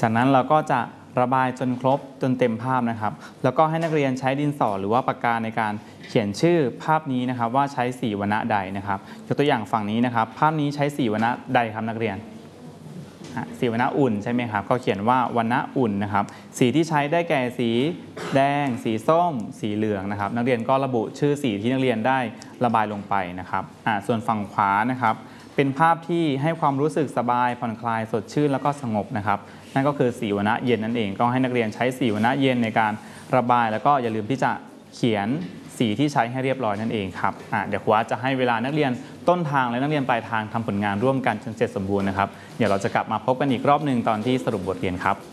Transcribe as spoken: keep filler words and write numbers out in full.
จากนั้นเราก็จะระบายจนครบจนเต็มภาพนะครับแล้วก็ให้นักเรียนใช้ดินสอหรือว่าปากกาในการเขียนชื่อภาพนี้นะครับว่าใช้สีวรรณะใดนะครับยกตัวอย่างฝั่งนี้นะครับภาพนี้ใช้สีวรรณะใดครับนักเรียนสีวรรณะอุ่นใช่ไหมครับก็เขียนว่าวรรณะอุ่นนะครับสีที่ใช้ได้แก่สีแดงสีส้มสีเหลืองนะครับนักเรียนก็ระบุชื่อสีที่นักเรียนได้ระบายลงไปนะครับส่วนฝั่งขวานะครับเป็นภาพที่ให้ความรู้สึกสบายผ่อนคลายสดชื่นแล้วก็สงบนะครับนั่นก็คือสีวรรณะเย็นนั่นเองก็ให้นักเรียนใช้สีวรรณะเย็นในการระบายแล้วก็อย่าลืมที่จะเขียนสีที่ใช้ให้เรียบร้อยนั่นเองครับเดี๋ยวครูอาร์ตจะให้เวลานักเรียนต้นทางและนักเรียนปลายทางทำผลงานร่วมกันจนเสร็จสมบูรณ์นะครับเดี๋ยวเราจะกลับมาพบกันอีกรอบหนึ่งตอนที่สรุปบทเรียนครับ